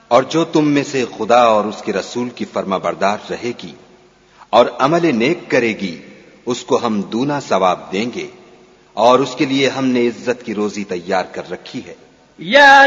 और जो तुम में से खुदा और उसके रसूल की फर्माबरदार रहेगी और अमल नेक करेगी, उसको हम दूना सवाब देंगे और उसके लिए हमने इज्जत की रोजी तैयार कर रखी है। या